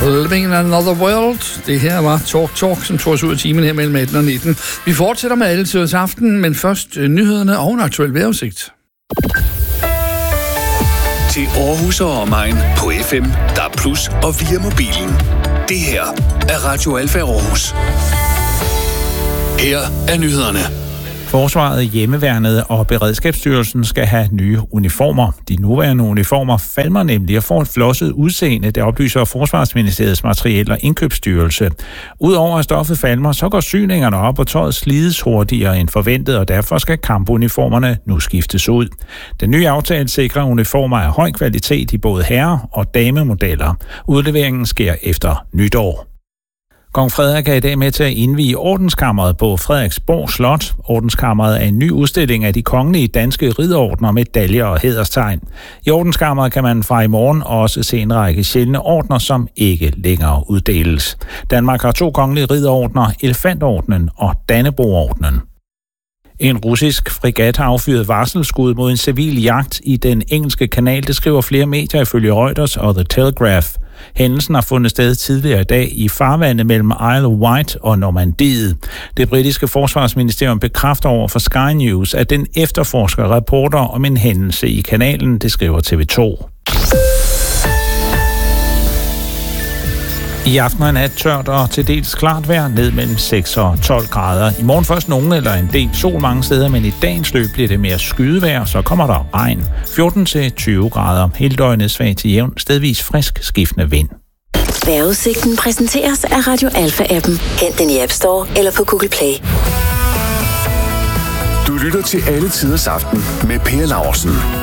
Living in Another World. Det her var Talk, som tog os ud af timen her mellem 18 og 19. Vi fortsætter med alle tiders aften, men først nyhederne og en aktuel vejrudsigt. Til Aarhus og omegn på FM, DAB+ og via mobilen. Det her er Radio Alfa Aarhus. Her er nyhederne. Forsvaret, Hjemmeværnet og Beredskabsstyrelsen skal have nye uniformer. De nuværende uniformer falmer nemlig og får et flosset udseende, det oplyser Forsvarsministeriets Materiel- og Indkøbsstyrelse. Udover at stoffet falmer, så går syningerne op, og tøjet slides hurtigere end forventet, og derfor skal kampuniformerne nu skiftes ud. Den nye aftale sikrer uniformer af høj kvalitet i både herre- og damemodeller. Udleveringen sker efter nytår. Kong Frederik er i dag med til at indvie Ordenskammeret på Frederiksborg Slot. Ordenskammeret er en ny udstilling af de kongelige danske ridderordener, medaljer og hæderstegn. I Ordenskammeret kan man fra i morgen også se en række sjældne ordener, som ikke længere uddeles. Danmark har 2 kongelige ridderordener, Elefantordenen og Dannebrogordenen. En russisk fregat har affyret varselskud mod en civil jagt i den engelske kanal, det skriver flere medier ifølge Reuters og The Telegraph. Hændelsen har fundet sted tidligere i dag i farvandet mellem Isle of Wight og Normandiet. Det britiske forsvarsministerium bekræfter over for Sky News, at den efterforsker rapporter om en hændelse i kanalen, det skriver TV2. I aften og nat tørt og til dels klart vejr, ned mellem 6 og 12 grader. I morgen først nogen eller en del sol mange steder, men i dagens løb bliver det mere skydevejr, så kommer der regn. 14 til 20 grader. Hele døgnet svag til jævn, stedvis frisk skiftende vind. Vejrudsigten præsenteres af Radio Alfa-appen. Hent den i App Store eller på Google Play. Du lytter til Alle tiders aften med Per Laursen.